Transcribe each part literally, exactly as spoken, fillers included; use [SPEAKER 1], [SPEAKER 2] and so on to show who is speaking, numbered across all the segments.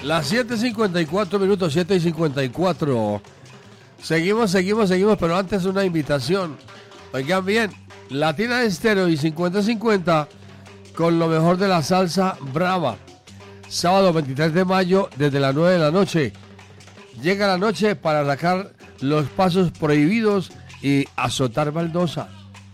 [SPEAKER 1] Las siete y cincuenta y cuatro minutos, siete y cincuenta y cuatro. Seguimos, seguimos, seguimos, pero antes una invitación. Oigan bien, Latina Estéreo y cincuenta cincuenta con lo mejor de la salsa brava. Sábado veintitrés de mayo desde las nueve de la noche. Llega la noche para sacar los pasos prohibidos y azotar baldosa.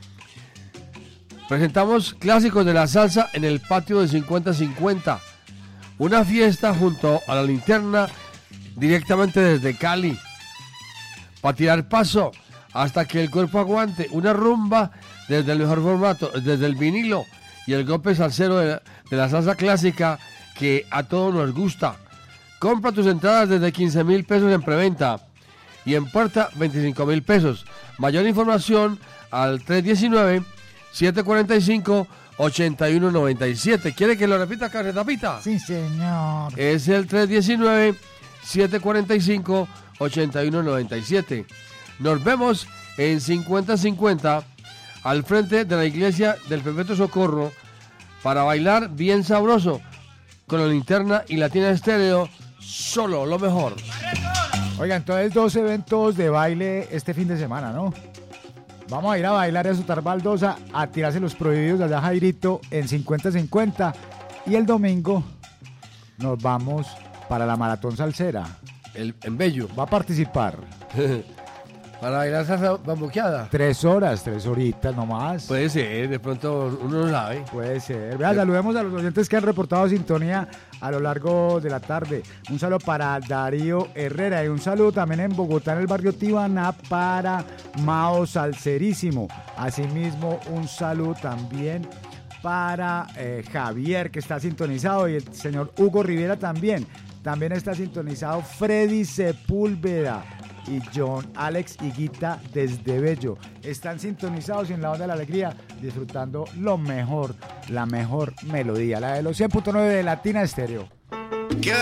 [SPEAKER 1] Presentamos clásicos de la salsa en el patio de cincuenta cincuenta. Una fiesta junto a la linterna directamente desde Cali. Para tirar paso hasta que el cuerpo aguante. Una rumba desde el mejor formato, desde el vinilo y el golpe salsero de, de la salsa clásica que a todos nos gusta. Compra tus entradas desde quince mil pesos en preventa y en puerta veinticinco mil pesos. Mayor información al tres uno nueve, siete cuatro cinco, ocho uno nueve siete. ¿Quiere que lo repita, Carretapita?
[SPEAKER 2] Sí, señor.
[SPEAKER 1] Es el tres uno nueve, siete cuatro cinco, ocho uno nueve siete. Nos vemos en cincuenta cincuenta al frente de la iglesia del Perpetuo Socorro para bailar bien sabroso con la linterna y Latina Estéreo. Solo lo mejor.
[SPEAKER 2] Oiga, entonces dos eventos de baile este fin de semana, ¿no? Vamos a ir a bailar y a azotar baldosa, a tirarse los prohibidos allá Jairito en cincuenta cincuenta. Y el domingo nos vamos para la Maratón Salsera.
[SPEAKER 1] El, en Bello.
[SPEAKER 2] Va a participar.
[SPEAKER 1] Para bailar salsa bambuqueada.
[SPEAKER 2] Tres horas, tres horitas nomás.
[SPEAKER 1] Puede ser, de pronto uno no sabe.
[SPEAKER 2] Puede ser. Vea, saludemos a los oyentes que han reportado sintonía a lo largo de la tarde. Un saludo para Darío Herrera y un saludo también en Bogotá, en el barrio Tibaná, para Mao Salserísimo. Asimismo, un saludo también para eh, Javier, que está sintonizado, y el señor Hugo Rivera también. También está sintonizado Freddy Sepúlveda y John Alex Higuita desde Bello. Están sintonizados en la onda de la alegría, disfrutando lo mejor, la mejor melodía, la de los cien punto nueve de Latina Estéreo.